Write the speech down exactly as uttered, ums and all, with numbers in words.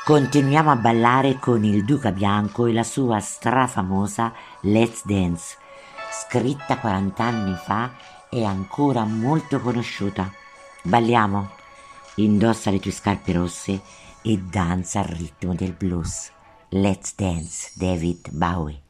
Continuiamo a ballare con il Duca Bianco e la sua strafamosa Let's Dance, scritta quaranta anni fa e ancora molto conosciuta. Balliamo, indossa le tue scarpe rosse e danza al ritmo del blues. Let's Dance, David Bowie.